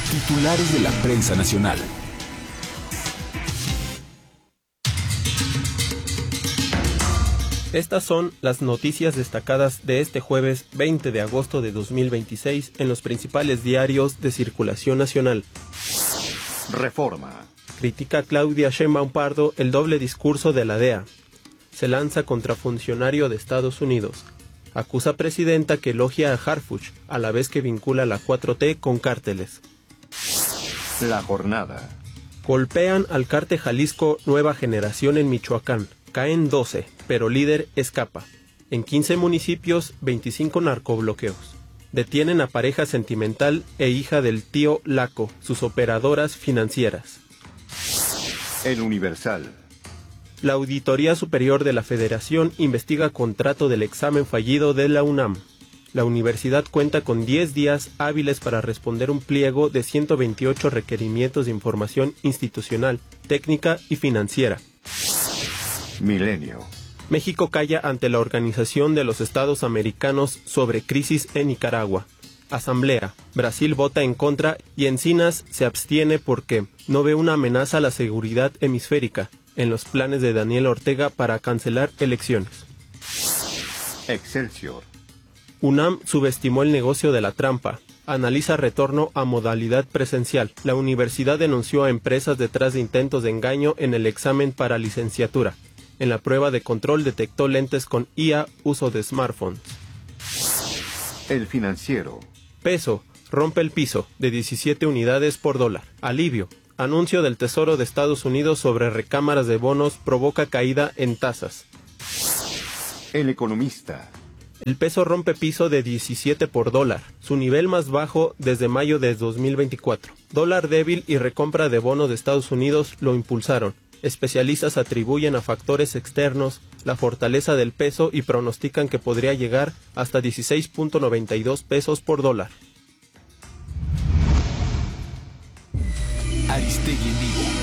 Titulares de la prensa nacional. Estas son las noticias destacadas de este jueves 20 de agosto de 2026 en los principales diarios de circulación nacional. Reforma. Critica Claudia Sheinbaum Pardo el doble discurso de la DEA. Se lanza contra funcionario de Estados Unidos. Acusa presidenta que elogia a Harfuch, a la vez que vincula la 4T con cárteles. La jornada. Golpean al cártel Jalisco Nueva Generación en Michoacán. Caen 12, pero líder escapa. En 15 municipios, 25 narcobloqueos. Detienen a pareja sentimental e hija del tío Laco, sus operadoras financieras. El Universal. La Auditoría Superior de la Federación investiga contrato del examen fallido de la UNAM. La universidad cuenta con 10 días hábiles para responder un pliego de 128 requerimientos de información institucional, técnica y financiera. Milenio. México calla ante la Organización de los Estados Americanos sobre crisis en Nicaragua. Asamblea. Brasil vota en contra y Encinas se abstiene porque no ve una amenaza a la seguridad hemisférica en los planes de Daniel Ortega para cancelar elecciones. Excelsior. UNAM subestimó el negocio de la trampa. Analiza retorno a modalidad presencial. La universidad denunció a empresas detrás de intentos de engaño en el examen para licenciatura. En la prueba de control detectó lentes con IA, uso de smartphones. El Financiero. Peso, rompe el piso, de 17 unidades por dólar. Alivio, anuncio del Tesoro de Estados Unidos sobre recámaras de bonos provoca caída en tasas. El Economista. El peso rompe piso de 17 por dólar, su nivel más bajo desde mayo de 2024. Dólar débil y recompra de bonos de Estados Unidos lo impulsaron. Especialistas atribuyen a factores externos la fortaleza del peso y pronostican que podría llegar hasta 16.92 pesos por dólar. Aristegui en vivo.